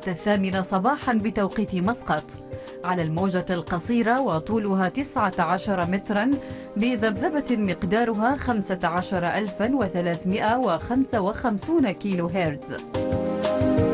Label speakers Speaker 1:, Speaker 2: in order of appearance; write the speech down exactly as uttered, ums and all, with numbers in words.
Speaker 1: الثامنة صباحا بتوقيت مسقط، على الموجة القصيرة وطولها تسعة عشر مترا بذبذبة مقدارها خمسة عشر ألفا وثلاثمائة وخمسة وخمسين كيلو هرتز.